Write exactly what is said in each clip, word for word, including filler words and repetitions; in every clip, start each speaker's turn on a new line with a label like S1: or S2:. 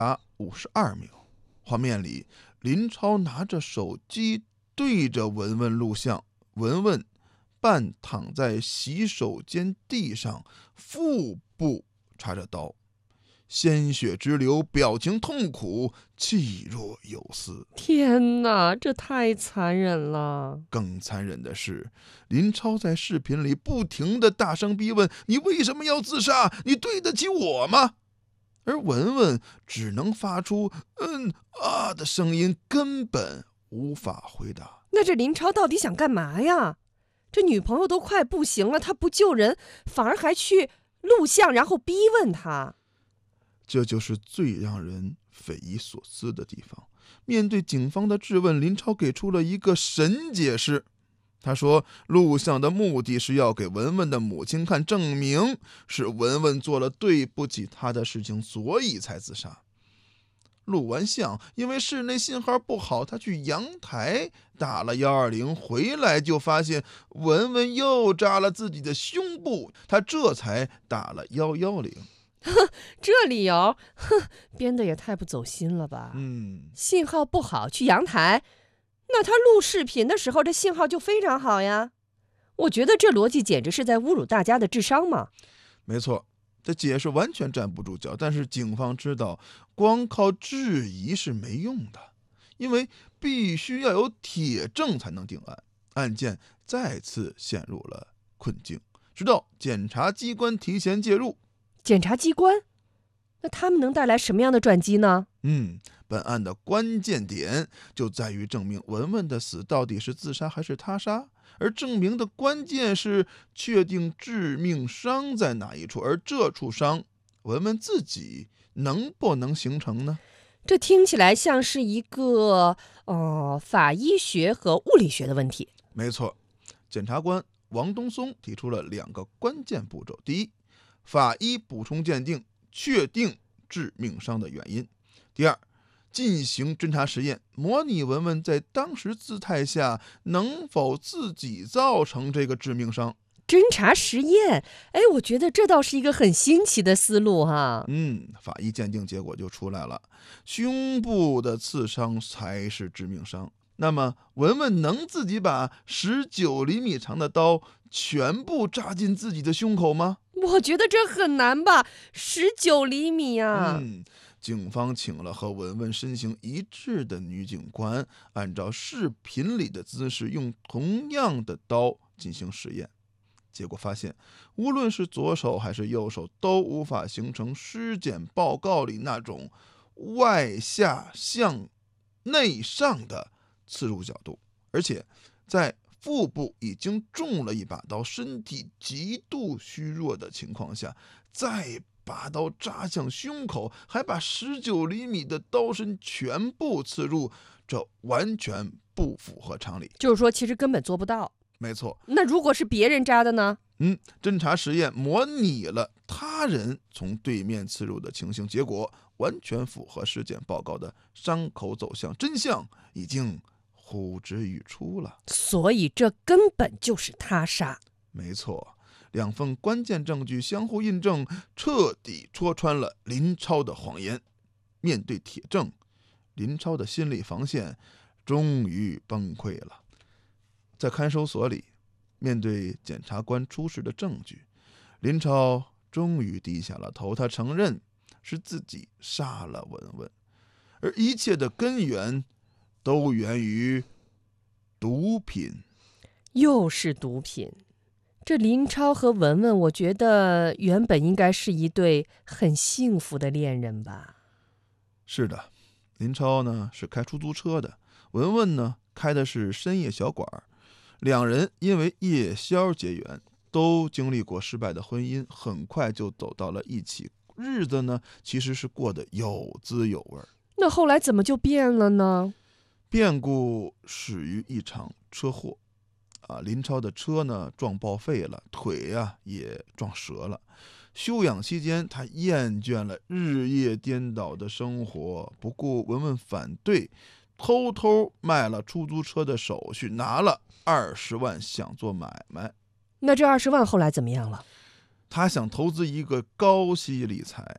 S1: 啊五十二秒，画面里林超拿着手机对着文文录像，文文半躺在洗手间地上，腹部插着刀，鲜血直流，表情痛苦，气若游丝。
S2: 天哪，这太残忍了！
S1: 更残忍的是，林超在视频里不停地大声逼问：“你为什么要自杀？你对得起我吗？”而文文只能发出“嗯啊”的声音，根本无法回答。
S2: 那这林超到底想干嘛呀？这女朋友都快不行了，他不救人，反而还去录像，然后逼问他。
S1: 这就是最让人匪夷所思的地方。面对警方的质问，林超给出了一个神解释。他说，录像的目的是要给文文的母亲看，证明是文文做了对不起他的事情，所以才自杀。录完像，因为室内信号不好，他去阳台打了一二零，回来就发现文文又扎了自己的胸部，他这才打了一一零。
S2: 这理由，哼，编的也太不走心了吧？
S1: 嗯，
S2: 信号不好去阳台，那他录视频的时候，这信号就非常好呀。我觉得这逻辑简直是在侮辱大家的智商嘛。
S1: 没错，这解释完全站不住脚。但是警方知道，光靠质疑是没用的，因为必须要有铁证才能定案。案件再次陷入了困境，直到检察机关提前介入。
S2: 检察机关？那他们能带来什么样的转机呢？
S1: 嗯，本案的关键点就在于证明文文的死到底是自杀还是他杀，而证明的关键是确定致命伤在哪一处，而这处伤文文自己能不能形成呢？
S2: 这听起来像是一个呃法医学和物理学的问题。
S1: 没错，检察官王东松提出了两个关键步骤：第一，法医补充鉴定，确定致命伤的原因；第二，进行侦查实验，模拟文文在当时姿态下能否自己造成这个致命伤。
S2: 侦查实验，哎，我觉得这倒是一个很新奇的思路哈。
S1: 嗯，法医鉴定结果就出来了，胸部的刺伤才是致命伤。那么文文能自己把十九厘米长的刀全部扎进自己的胸口吗？
S2: 我觉得这很难吧，十九厘米啊！
S1: 嗯，警方请了和文文身形一致的女警官，按照视频里的姿势，用同样的刀进行实验。结果发现，无论是左手还是右手，都无法形成尸检报告里那种外下向内上的刺入角度，而且在腹部已经中了一把刀，身体极度虚弱的情况下，再把刀扎向胸口，还把十九厘米的刀身全部刺入，这完全不符合常理。
S2: 就是说，其实根本做不到。
S1: 没错。
S2: 那如果是别人扎的呢？
S1: 嗯，侦查实验模拟了他人从对面刺入的情形，结果完全符合尸检报告的伤口走向，真相已经呼之欲出了。
S2: 所以这根本就是他杀。
S1: 没错，两份关键证据相互印证，彻底戳穿了林超的谎言。面对铁证，林超的心理防线终于崩溃了。在看守所里，面对检察官出示的证据，林超终于低下了头，他承认是自己杀了文文，而一切的根源都源于毒品。
S2: 又是毒品。这林超和文文，我觉得原本应该是一对很幸福的恋人吧。
S1: 是的，林超呢是开出租车的，文文呢开的是深夜小馆。两人因为夜宵结缘，都经历过失败的婚姻，很快就走到了一起，日子呢其实是过得有滋有味。
S2: 那后来怎么就变了呢？
S1: 变故始于一场车祸啊，林超的车呢撞报废了，腿呀、啊、也撞折了。休养期间，他厌倦了日夜颠倒的生活，不顾文文反对，偷偷卖了出租车的手续，拿了二十万想做买卖。
S2: 那这二十万后来怎么样了？
S1: 他想投资一个高息理财，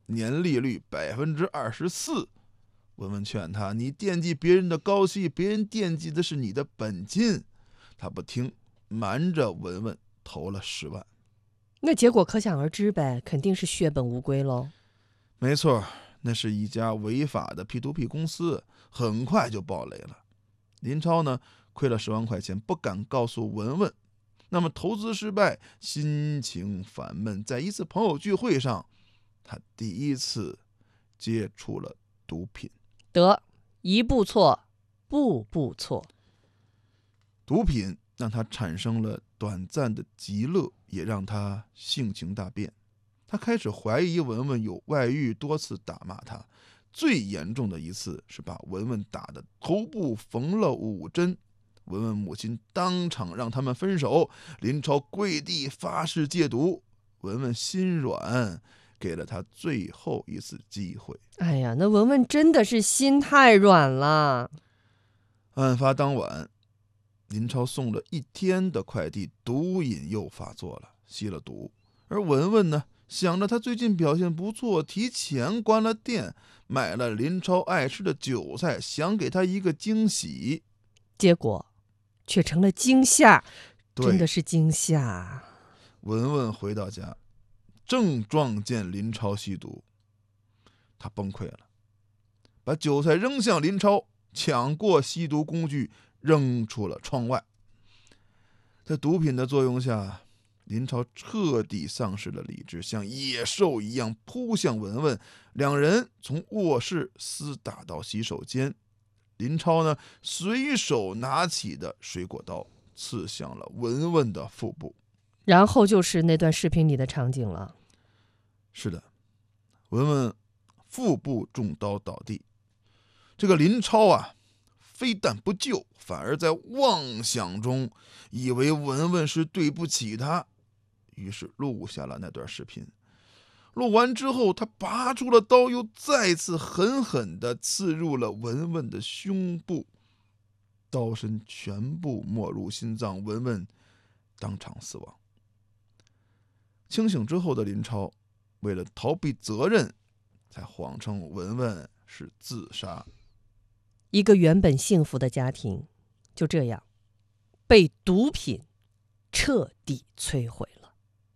S1: 年利率百分之二十四。文文劝他，你惦记别人的高息，别人惦记的是你的本金。他不听，瞒着文文投了十万。
S2: 那结果可想而知呗，肯定是血本无归喽。
S1: 没错，那是一家违法的 P to P 公司，很快就爆雷了。林超呢，亏了十万块钱，不敢告诉文文。那么投资失败，心情烦闷，在一次朋友聚会上，他第一次接触了毒品。
S2: 得，一步错，步步错。
S1: 毒品让他产生了短暂的极乐，也让他性情大变。他开始怀疑文文有外遇，多次打骂他。最严重的一次是把文文打得头部缝了五针。文文母亲当场让他们分手，林超跪地发誓戒毒。文文心软，给了他最后一次机会。
S2: 哎呀，那文文真的是心太软了。
S1: 案发当晚，林超送了一天的快递，毒瘾又发作了，吸了毒。而文文呢，想着他最近表现不错，提前关了店，买了林超爱吃的韭菜，想给他一个惊喜。
S2: 结果却成了惊吓，真的是惊吓。
S1: 文文回到家，正撞见林超吸毒，他崩溃了，把韭菜扔向林超，抢过吸毒工具，扔出了窗外。在毒品的作用下，林超彻底丧失了理智，像野兽一样扑向文文，两人从卧室厮打到洗手间。林超呢，随手拿起的水果刀刺向了文文的腹部。
S2: 然后就是那段视频里的场景了。
S1: 是的，文文腹部中刀倒地。这个林超啊，非但不救，反而在妄想中以为文文是对不起他，于是录下了那段视频。录完之后，他拔出了刀，又再次狠狠地刺入了文文的胸部，刀身全部没入心脏，文文当场死亡。清醒之后的林超，为了逃避责任，才谎称文文是自杀。
S2: 一个原本幸福的家庭，就这样被毒品彻底摧毁了。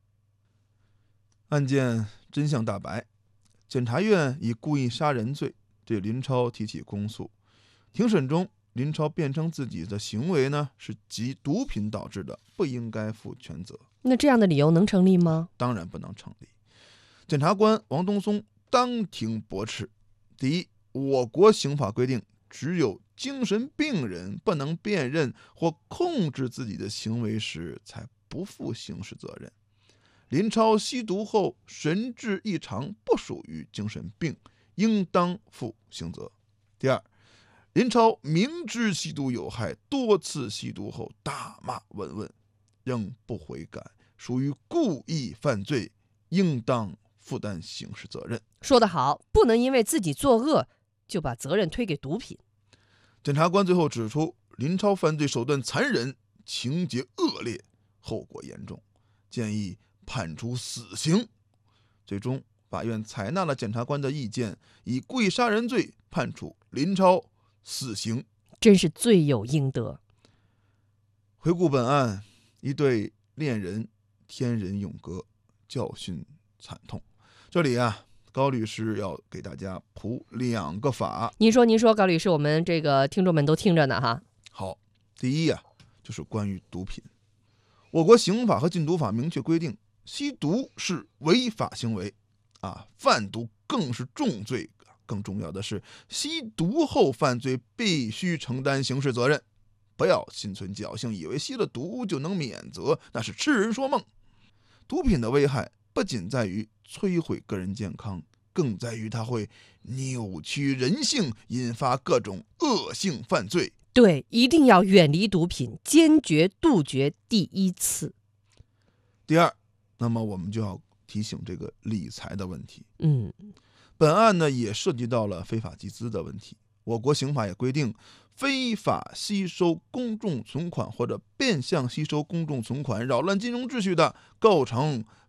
S1: 案件真相大白，检察院以故意杀人罪对林超提起公诉。庭审中，林超辩称自己的行为呢是集毒品导致的，不应该负全责。
S2: 那这样的理由能成立吗？
S1: 当然不能成立。检察官王东松当庭驳斥：第一，我国刑法规定，只有精神病人不能辨认或控制自己的行为时，才不负刑事责任。林超吸毒后神志异常，不属于精神病，应当负刑责。第二，林超明知吸毒有害，多次吸毒后大骂文文，仍不悔改，属于故意犯罪，应当负担刑事责任。
S2: 说得好，不能因为自己作恶就把责任推给毒品。
S1: 检察官最后指出，林超犯罪手段残忍，情节恶劣，后果严重，建议判处死刑。最终，法院采纳了检察官的意见，以故意杀人罪判处林超死刑。
S2: 真是罪有应得。
S1: 回顾本案，一对恋人天人永隔，教训惨痛。这里啊，高律师要给大家普两个法。
S2: 您说您说，高律师，我们这个听众们都听着呢哈。
S1: 好，第一啊，就是关于毒品。我国刑法和禁毒法明确规定，吸毒是违法行为啊，贩毒更是重罪。更重要的是，吸毒后犯罪必须承担刑事责任，不要心存侥幸，以为吸了毒就能免责，那是痴人说梦。毒品的危害不仅在于摧毁个人健康，更在于它会扭曲人性，引发各种恶性犯罪。
S2: 对，一定要远离毒品，坚决杜绝第一次。
S1: 第二，那么我们就要提醒这个理财的问题。
S2: 嗯，
S1: 本案呢也涉及到了非法集资的问题。我国刑法也规定，非法吸收公众存款或者变相吸收公众存款，扰乱金融秩序的，构成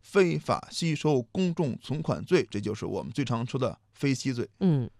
S1: 非法吸收公众存款罪，这就是我们最常说的非吸罪。
S2: 嗯，